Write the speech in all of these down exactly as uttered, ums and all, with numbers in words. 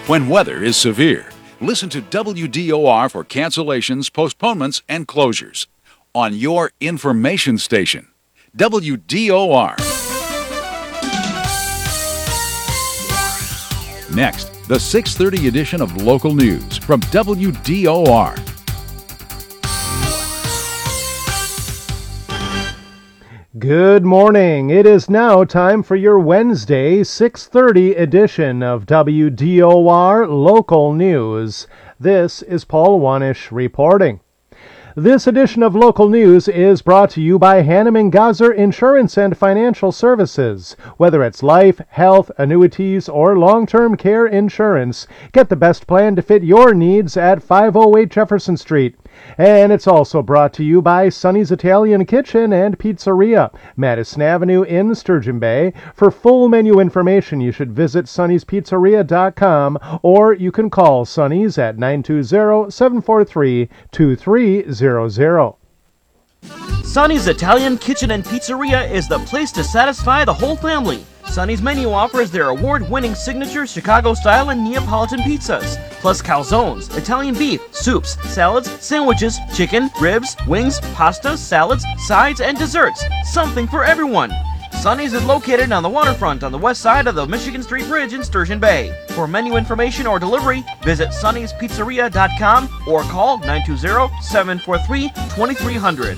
when weather is severe. Listen to W D O R for cancellations, postponements, and closures on your information station, W D O R. Next, the six thirty edition of Local News from W D O R. Good morning. It is now time for your Wednesday six thirty edition of W D O R Local News. This is Paul Wanish reporting. This edition of Local News is brought to you by Hanneman Gazer Insurance and Financial Services. Whether it's life, health, annuities, or long-term care insurance, get the best plan to fit your needs at five oh eight Jefferson Street. And it's also brought to you by Sonny's Italian Kitchen and Pizzeria, Madison Avenue in Sturgeon Bay. For full menu information, you should visit sonny's pizzeria dot com, or you can call Sonny's at nine two zero, seven four three, two three zero zero. Sonny's Italian Kitchen and Pizzeria is the place to satisfy the whole family. Sonny's menu offers their award-winning signature Chicago-style and Neapolitan pizzas, plus calzones, Italian beef, soups, salads, sandwiches, chicken, ribs, wings, pasta, salads, sides, and desserts. Something for everyone. Sonny's is located on the waterfront on the west side of the Michigan Street Bridge in Sturgeon Bay. For menu information or delivery, visit sonny's pizzeria dot com or call nine two zero, seven four three, two three zero zero.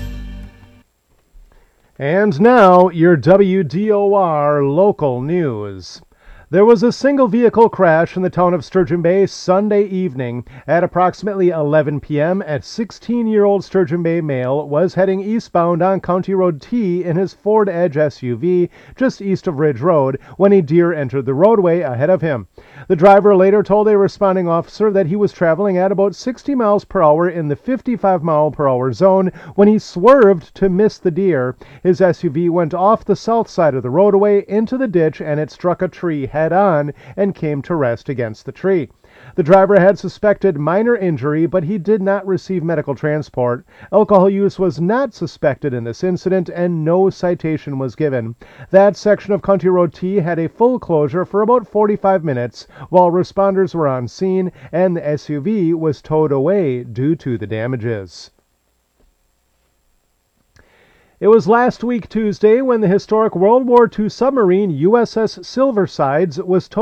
And now, your W D O R local news. There was a single vehicle crash in the town of Sturgeon Bay Sunday evening. At approximately eleven p.m., a sixteen-year-old Sturgeon Bay male was heading eastbound on County Road T in his Ford Edge S U V just east of Ridge Road when a deer entered the roadway ahead of him. The driver later told a responding officer that he was traveling at about sixty miles per hour in the fifty-five mile per hour zone when he swerved to miss the deer. His S U V went off the south side of the roadway into the ditch, and it struck a tree head-on and came to rest against the tree. The driver had suspected minor injury, but he did not receive medical transport. Alcohol use was not suspected in this incident, and no citation was given. That section of County Road T had a full closure for about forty-five minutes while responders were on scene, and the S U V was towed away due to the damages. It was last week Tuesday when the historic World War Two submarine U S S Silversides was towed